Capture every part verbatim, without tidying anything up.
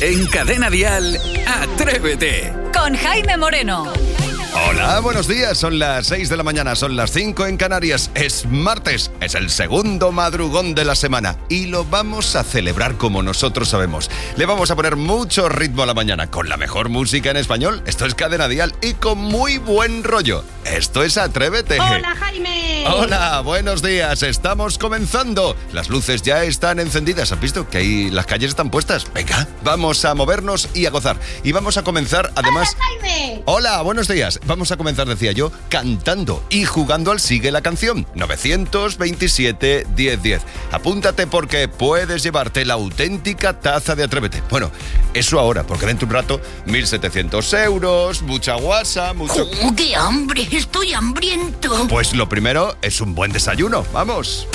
En Cadena Dial, Atrévete. Con Jaime Moreno. Hola, buenos días. Son las seis de la mañana, son las cinco en Canarias. Es martes, es el segundo madrugón de la semana y lo vamos a celebrar como nosotros sabemos. Le vamos a poner mucho ritmo a la mañana con la mejor música en español. Esto es Cadena Dial y con muy buen rollo. Esto es Atrévete. Hola, Jaime. Hola, buenos días. Estamos comenzando. Las luces ya están encendidas. ¿Has visto que ahí las calles están puestas? Venga, vamos a movernos y a gozar. Y vamos a comenzar además... Hola, Jaime. Hola, buenos días. Vamos a comenzar, decía yo, cantando y jugando al Sigue la Canción. nueve dos siete, diez diez. Apúntate porque puedes llevarte la auténtica taza de Atrévete. Bueno, eso ahora, porque dentro de un rato, mil setecientos euros, mucha guasa, mucho... ¡Oh, qué hambre! ¡Estoy hambriento! Pues lo primero es un buen desayuno. ¡Vamos!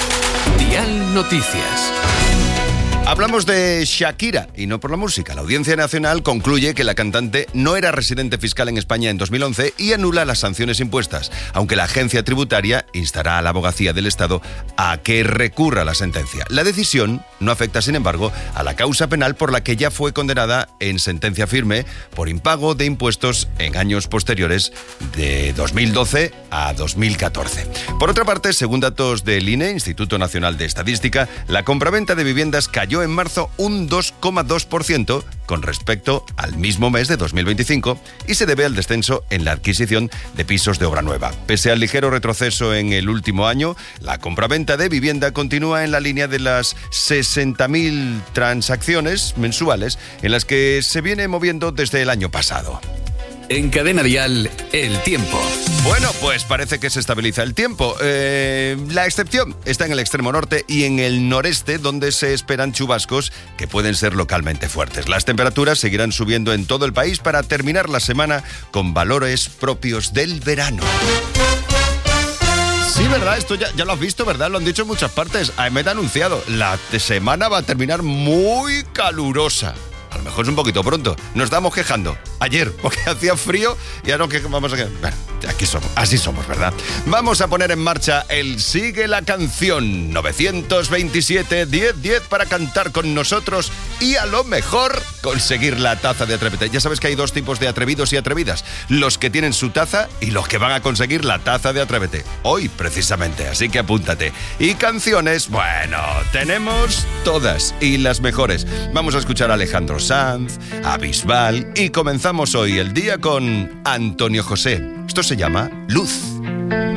Dial Noticias. Hablamos de Shakira, y no por la música. La Audiencia Nacional concluye que la cantante no era residente fiscal en España en dos mil once y anula las sanciones impuestas, aunque la agencia tributaria instará a la abogacía del Estado a que recurra la sentencia. La decisión no afecta, sin embargo, a la causa penal por la que ya fue condenada en sentencia firme por impago de impuestos en años posteriores de dos mil doce a dos mil catorce. Por otra parte, según datos del I N E, Instituto Nacional de Estadística, la compraventa de viviendas cayó en marzo un dos coma dos por ciento con respecto al mismo mes de dos mil veinticinco y se debe al descenso en la adquisición de pisos de obra nueva. Pese al ligero retroceso en el último año, la compraventa de vivienda continúa en la línea de las sesenta mil transacciones mensuales en las que se viene moviendo desde el año pasado. En Cadena Dial, el tiempo. Bueno, pues parece que se estabiliza el tiempo. Eh, la excepción está en el extremo norte y en el noreste, donde se esperan chubascos que pueden ser localmente fuertes. Las temperaturas seguirán subiendo en todo el país para terminar la semana con valores propios del verano. Sí, ¿verdad? Esto ya, ya lo has visto, ¿verdad? Lo han dicho en muchas partes. A M E T ha anunciado, la semana va a terminar muy calurosa. A lo mejor es un poquito pronto. Nos estamos quejando ayer porque hacía frío y ahora que vamos a quedar. Bueno, aquí somos, así somos, ¿verdad? Vamos a poner en marcha el Sigue la Canción. nueve dos siete, diez diez para cantar con nosotros y a lo mejor conseguir la taza de Atrévete. Ya sabes que hay dos tipos de atrevidos y atrevidas: los que tienen su taza y los que van a conseguir la taza de Atrévete. Hoy, precisamente, así que apúntate. Y canciones, bueno, tenemos todas y las mejores. Vamos a escuchar a Alejandro Sanz, a Bisbal y comenzamos hoy el día con Antonio José. Esto se llama Luz.